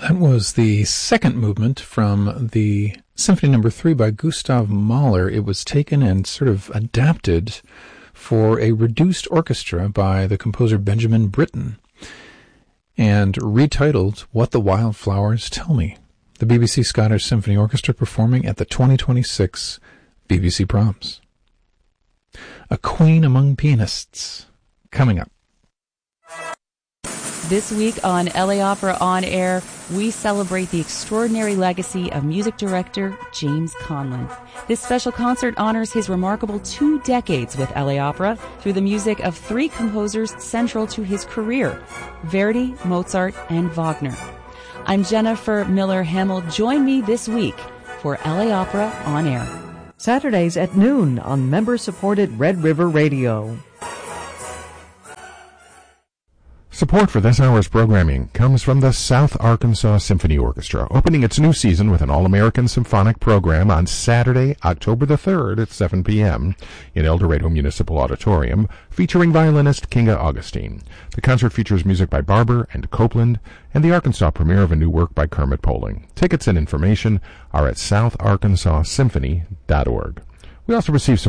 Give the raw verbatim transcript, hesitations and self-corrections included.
That was the second movement from the Symphony Number Three by Gustav Mahler. It was taken and sort of adapted for a reduced orchestra by the composer Benjamin Britten and retitled What the Wildflowers Tell Me. The B B C Scottish Symphony Orchestra performing at the twenty twenty-six B B C Proms. A Queen Among Pianists coming up. This week on L A Opera On Air, we celebrate the extraordinary legacy of music director James Conlon. This special concert honors his remarkable two decades with L A Opera through the music of three composers central to his career, Verdi, Mozart, and Wagner. I'm Jennifer Miller-Hamill. Join me this week for L A Opera On Air. Saturdays at noon on member-supported Red River Radio. Support for this hour's programming comes from the South Arkansas Symphony Orchestra, opening its new season with an All-American Symphonic program on Saturday, October the third at seven p.m. in El Dorado Municipal Auditorium, featuring violinist Kinga Augustine. The concert features music by Barber and Copeland, and the Arkansas premiere of a new work by Kermit Poling. Tickets and information are at south arkansas symphony dot org. We also receive support